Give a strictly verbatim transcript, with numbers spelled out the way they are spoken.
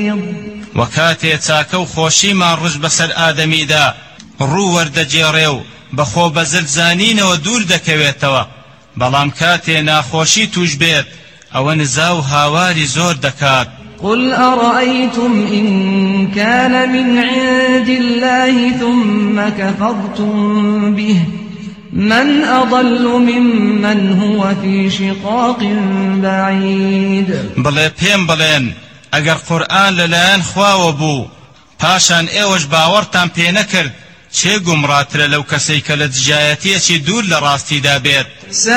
غليظ وكاتي تاكو خوشي ما رج بسر آدمي دا رو ورد جيريو بخو بزلزانين ودور دكويتوا بلام كاتي ناخوشي توجبيت او نزاو هاواري زور دكات قل أرأيتم إن كان من عند الله ثم كفرتم به من أضل ممن هو في شقاق بعيد بلي بيم بلين اگر قرآن للاين خواو بو پاشان ايوش باورتان پي نكرد چه گمراتر لو کسی که لدجایتیه چی دور لراستی دابید